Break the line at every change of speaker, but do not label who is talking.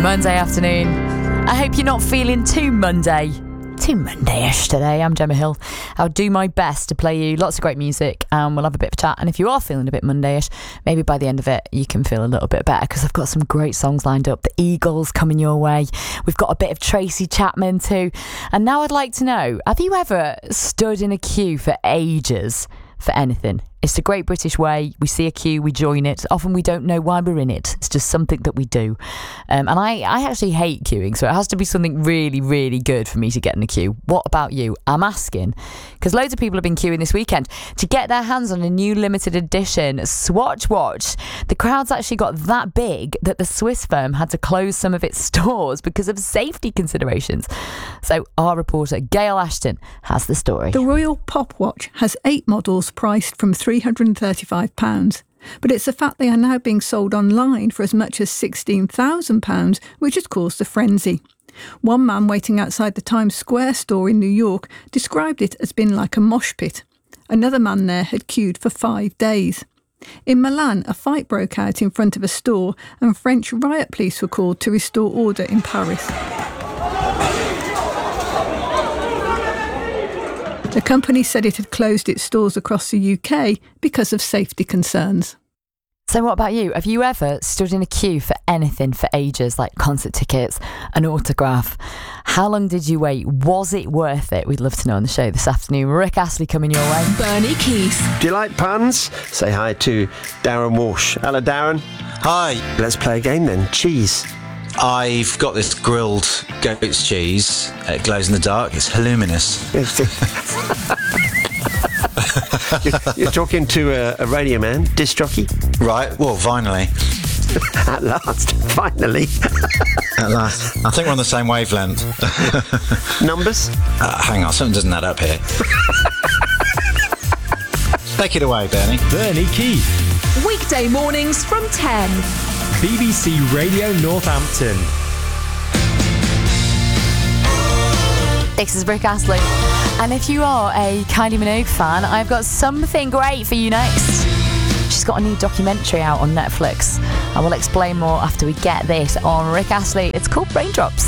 Monday afternoon. I hope you're not feeling too Monday-ish today. I'm Gemma Hill. I'll do my best to play you lots of great music and we'll have a bit of a chat. And if you are feeling a bit Monday-ish, maybe by the end of it you can feel a little bit better, because I've got some great songs lined up. The Eagles coming your way. We've got a bit of Tracy Chapman too. And now I'd like to know, have you ever stood in a queue for ages for anything? It's the great British way. We see a queue, we join it. Often we don't know why we're in it. It's just something that we do. And I actually hate queuing, so it has to be something really, really good for me to get in the queue. What about you? I'm asking, because loads of people have been queuing this weekend to get their hands on a new limited edition Swatch watch. The crowd's actually got that big that the Swiss firm had to close some of its stores because of safety considerations. So our reporter Gail Ashton has the story.
The Royal Pop Watch has 8 models priced from £335, but it's the fact they are now being sold online for as much as £16,000 which has caused a frenzy. One man waiting outside the Times Square store in New York described it as being like a mosh pit. Another man there had queued for 5 days. In Milan, a fight broke out in front of a store and French riot police were called to restore order in Paris. The company said it had closed its stores across the UK because of safety concerns.
So what about you? Have you ever stood in a queue for anything for ages, like concert tickets, an autograph? How long did you wait? Was it worth it? We'd love to know on the show this afternoon. Rick Astley coming your way.
Bernie Keith.
Do you like puns? Say hi to Darren Walsh. Hello, Darren.
Hi.
Let's play a game then. Cheese.
I've got this grilled goat's cheese. It glows in the dark. It's luminous.
You're talking to a radio man, disc jockey.
Right, well, finally.
At last, finally.
At last. I think we're on the same wavelength.
Numbers?
Hang on, something doesn't add up here. Take it away, Bernie.
Bernie Keith. Weekday mornings from 10. BBC Radio Northampton.
This is Rick Astley. And if you are a Kylie Minogue fan, I've got something great for you next. She's got a new documentary out on Netflix. I will explain more after we get this on Rick Astley. It's called Raindrops.